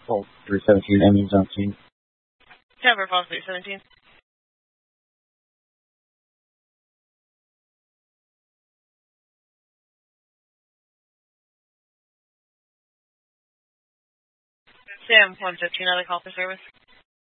Call 317, Emmons on scene. Tower Falls 317. Sam 115, other call for service.